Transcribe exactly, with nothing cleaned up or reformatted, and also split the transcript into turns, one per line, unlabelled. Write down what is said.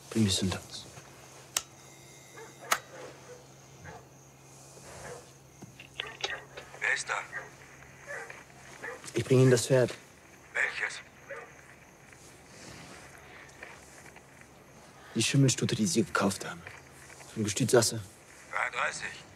Bring mich hinter uns.
Wer ist da?
Ich bringe Ihnen das Pferd.
Welches?
Die Schimmelstute, die Sie gekauft haben. Vom Gestüt Sasse.
dreiunddreißig.